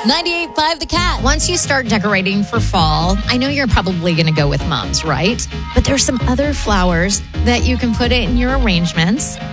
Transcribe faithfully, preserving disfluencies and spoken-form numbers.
ninety-eight point five The Cat. Once you start decorating for fall, I know you're probably going to go with mums, right? But there's some other flowers that you can put in your arrangements.